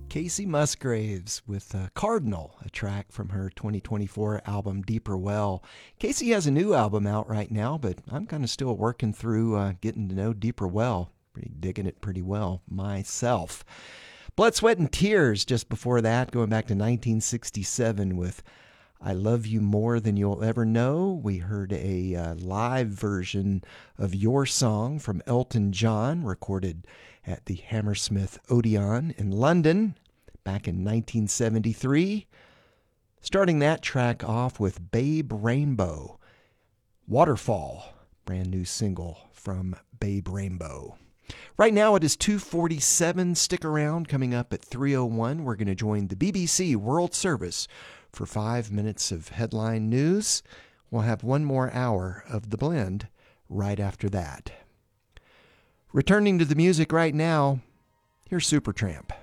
Casey Musgraves with Cardinal, a track from her 2024 album Deeper Well. Casey has a new album out right now, but I'm kind of still working through getting to know Deeper Well. Pretty digging it pretty well myself. Blood, Sweat, and Tears just before that, going back to 1967 with I Love You More Than You'll Ever Know. We heard a live version of Your Song from Elton John, recorded at the Hammersmith Odeon in London back in 1973. Starting that track off with Babe Rainbow, Waterfall, brand new single from Babe Rainbow. Right now it is 2:47. Stick around. Coming up at 3:01, we're going to join the BBC World Service for 5 minutes of headline news. We'll have one more hour of The Blend right after that. Returning to the music right now, here's Supertramp.